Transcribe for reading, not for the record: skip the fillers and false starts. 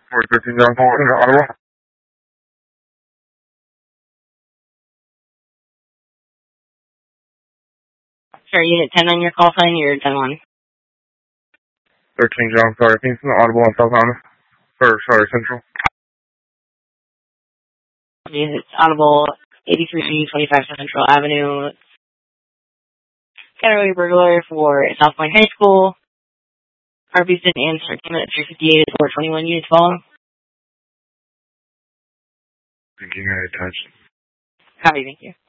413 John Paul, Ottawa. Sure, unit 10 on your call sign, you're 10-1. 13 John, sorry, I think it's in the Audible on South Island. Sorry, Central. It's Audible, 8325 Central Avenue. Getaway burglar for South Point High School. Harvey's didn't answer. Came in at 358 is 421 units following. Thinking I attached. Copy, thank you.